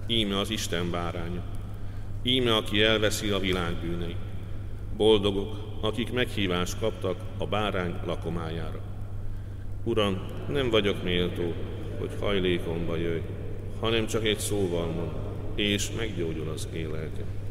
íme az Isten báránya, íme, aki elveszi a világ bűneit. Boldogok, akik meghívást kaptak a bárány lakomájára. Uram, nem vagyok méltó, hogy hajlékomba jöjj, hanem csak egy szóval mond, és meggyógyul az én lelkem.